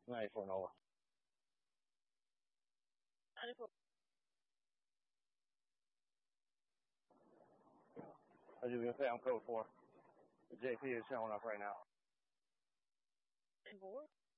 94 Nova. 94. I was just going to say I'm code 4. The JP is showing up right now. 4.